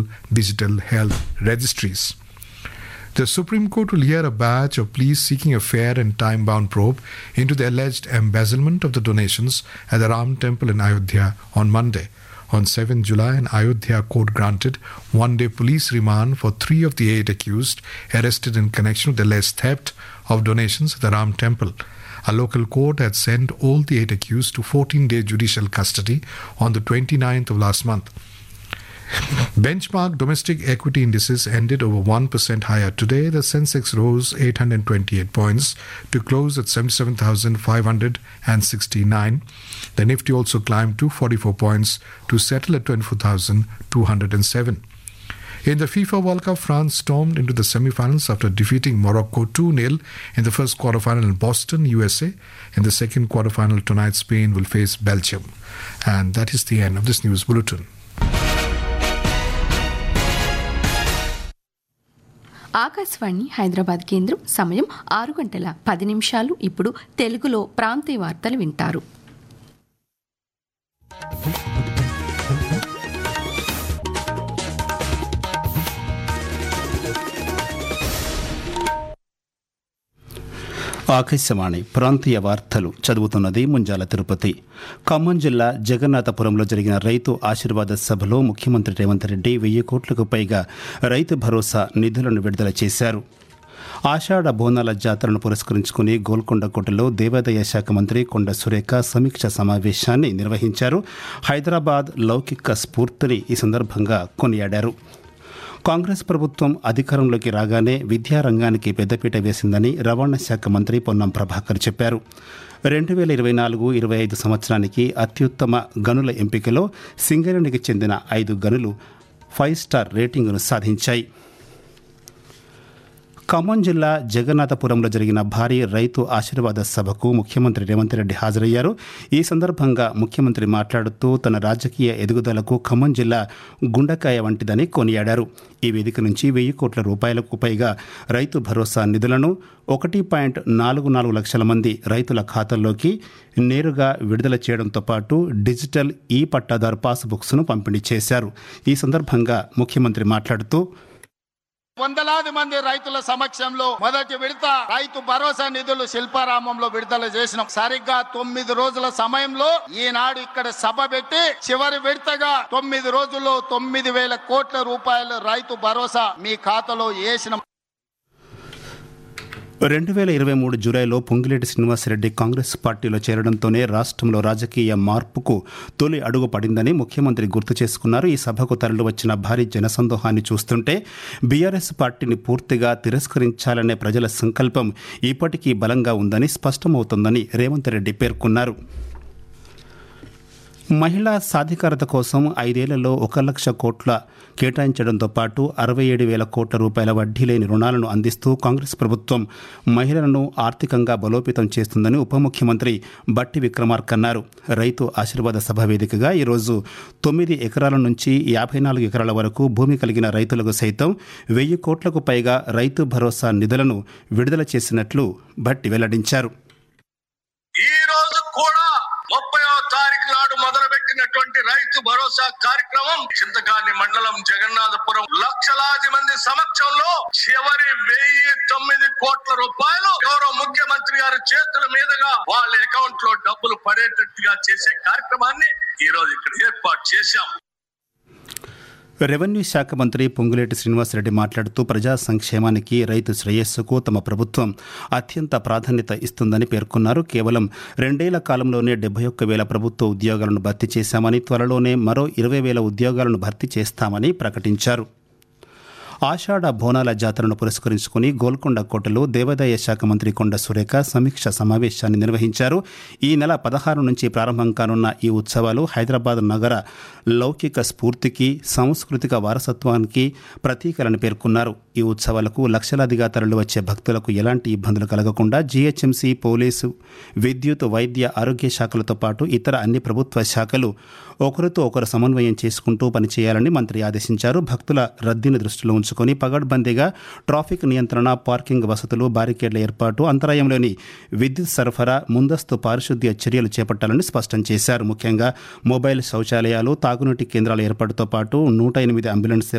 national digital health registries. The Supreme Court will hear a batch of pleas seeking a fair and time-bound probe into the alleged embezzlement of the donations at the Ram Temple in Ayodhya on Monday. On 7 July, an Ayodhya court granted one-day police remand for 3 of the 8 accused arrested in connection with the alleged theft of donations at the Ram Temple. A local court had sent all the 8 accused to 14-day judicial custody on the 29th of last month. Benchmark domestic equity indices ended over 1% higher today. The Sensex rose 828 points to close at 77,569. The Nifty also climbed 244 points to settle at 24,207. In the FIFA World Cup, France stormed into the semi-finals after defeating Morocco 2-0 in the first quarter-final in Boston, USA. In the second quarter-final tonight, Spain will face Belgium. And that is the end of this news bulletin. Akashvani Hyderabad కేంద్రం సమయం 6:10 ఇప్పుడు తెలుగులో ప్రాంతీయ వార్తలు వింటారు. ఆకాశవాణి ప్రాంతీయ వార్తలు చదువుతున్నది ముంజాల తిరుపతి. ఖమ్మం జిల్లా జగన్నాథపురంలో జరిగిన రైతు ఆశీర్వాద సభలో ముఖ్యమంత్రి రేవంత్ రెడ్డి 1000 కోట్లకు పైగా రైతు భరోసా నిధులను విడుదల చేశారు. ఆషాఢ బోనాల జాతరను పురస్కరించుకుని గోల్కొండ కోటలో దేవాదాయ శాఖ మంత్రి కొండ సురేఖ సమీక్ష సమావేశాన్ని నిర్వహించారు. హైదరాబాద్ లౌకిక స్ఫూర్తిని ఈ సందర్భంగా కొనియాడారు. కాంగ్రెస్ ప్రభుత్వం అధికారంలోకి రాగానే విద్యారంగానికి పెద్దపీట వేసిందని రవాణా శాఖ మంత్రి పొన్నం ప్రభాకర్ చెప్పారు. 2024-25 సంవత్సరానికి అత్యుత్తమ గనుల ఎంపికలో సింగరేణికి చెందిన 5 గనులు 5 స్టార్ రేటింగును సాధించాయి. ఖమ్మం జిల్లా జగన్నాథపురంలో జరిగిన భారీ రైతు ఆశీర్వాద సభకు ముఖ్యమంత్రి రేవంత్ రెడ్డి హాజరయ్యారు. ఈ సందర్భంగా ముఖ్యమంత్రి మాట్లాడుతూ తన రాజకీయ ఎదుగుదలకు ఖమ్మం జిల్లా గుండెకాయ వంటిదని కొనియాడారు. ఈ వేదిక నుంచి 1000 కోట్ల రూపాయలకు పైగా రైతు భరోసా నిధులను 1.44 లక్షల మంది రైతుల ఖాతాల్లోకి నేరుగా విడుదల చేయడంతో పాటు డిజిటల్ ఈ పట్టాదారు పాస్బుక్స్ను పంపిణీ చేశారు. ఈ సందర్భంగా ముఖ్యమంత్రి మాట్లాడుతూ వందలాది మంది రైతుల సమక్షంలో మొదటి విడత రైతు భరోసా నిధులు శిల్పారామంలో విడుదల చేసినాం. సరిగ్గా 9 రోజుల సమయంలో ఈనాడు ఇక్కడ సభ పెట్టి చివరి విడతగా 9 రోజుల్లో 9,000 కోట్ల రూపాయలు రైతు భరోసా మీ ఖాతాలో వేసినాం. 2023 జూలైలో పొంగిలేటి శ్రీనివాసరెడ్డి కాంగ్రెస్ పార్టీలో చేరడంతోనే రాష్ట్రంలో రాజకీయ మార్పుకు తొలి అడుగు పడిందని ముఖ్యమంత్రి గుర్తు చేసుకున్నారు. ఈ సభకు తరలివచ్చిన భారీ జనసందోహాన్ని చూస్తుంటే బీఆర్ఎస్ పార్టీని పూర్తిగా తిరస్కరించాలనే ప్రజల సంకల్పం ఇప్పటికీ బలంగా ఉందని స్పష్టమవుతోందని రేవంత్ రెడ్డి పేర్కొన్నారు. మహిళా సాధికారత కోసం 5 ఏళ్లలో 1 లక్ష కోట్ల కేటాయించడంతో పాటు 67,000 కోట్ల రూపాయల వడ్డీ లేని రుణాలను అందిస్తూ కాంగ్రెస్ ప్రభుత్వం మహిళలను ఆర్థికంగా బలోపేతం చేస్తుందని ఉప ముఖ్యమంత్రి బట్టి విక్రమార్క అన్నారు. రైతు ఆశీర్వాద సభ వేదికగా ఈరోజు 9 ఎకరాల నుంచి 54 ఎకరాల వరకు భూమి కలిగిన రైతులకు సైతం 1000 కోట్లకు పైగా రైతు భరోసా నిధులను విడుదల చేసినట్లు బట్టి వెల్లడించారు. మొదలుపెట్టినటువంటి రైతు భరోసా కార్యక్రమం చింతకాని మండలం జగన్నాథపురం లక్షలాది మంది సమక్షంలో చివరి 1009 కోట్ల రూపాయలు గౌరవ ముఖ్యమంత్రి గారి చేతుల మీదుగా వాళ్ళ అకౌంట్ లో డబ్బులు పడేటట్టుగా చేసే కార్యక్రమాన్ని ఈ రోజు ఇక్కడ ఏర్పాటు చేశాం. రెవెన్యూ శాఖ మంత్రి పొంగులేటి శ్రీనివాసరెడ్డి మాట్లాడుతూ ప్రజా సంక్షేమానికి రైతు శ్రేయస్సుకు తమ ప్రభుత్వం అత్యంత ప్రాధాన్యత ఇస్తుందని పేర్కొన్నారు. కేవలం 2 ఏళ్ల కాలంలోనే 71,000 ప్రభుత్వ ఉద్యోగాలను భర్తీ చేశామని, త్వరలోనే మరో 20,000 ఉద్యోగాలను భర్తీ చేస్తామని ప్రకటించారు. ఆషాఢ బోనాల జాతరను పురస్కరించుకుని గోల్కొండ కోటలో దేవాదాయ శాఖ మంత్రి కొండ సురేఖ సమీక్ష సమావేశాన్ని నిర్వహించారు. ఈ నెల 16 నుంచి ప్రారంభం కానున్న ఈ ఉత్సవాలు హైదరాబాద్ నగర లౌకిక స్ఫూర్తికి, సాంస్కృతిక వారసత్వానికి ప్రతీకలని పేర్కొన్నారు. ఈ ఉత్సవాలకు లక్షలాదిగా తరలివచ్చే భక్తులకు ఎలాంటి ఇబ్బందులు కలగకుండా జీహెచ్ఎంసీ, పోలీసు, విద్యుత్, వైద్య, ఆరోగ్య శాఖలతో పాటు ఇతర అన్ని ప్రభుత్వ శాఖలు ఒకరితో ఒకరు సమన్వయం చేసుకుంటూ పనిచేయాలని మంత్రి ఆదేశించారు. భక్తుల రద్దీని దృష్టిలో ఉంచుకొని పగడ్బందీగా ట్రాఫిక్ నియంత్రణ, పార్కింగ్ వసతులు, బారికేడ్ల ఏర్పాటు, అంతరాయంలోని విద్యుత్ సరఫరా, ముందస్తు పారిశుద్ధ్య చర్యలు చేపట్టాలని స్పష్టం చేశారు. ముఖ్యంగా మొబైల్ శౌచాలయాలు, తాగునీటి కేంద్రాల ఏర్పాటుతో పాటు 108 అంబులెన్స్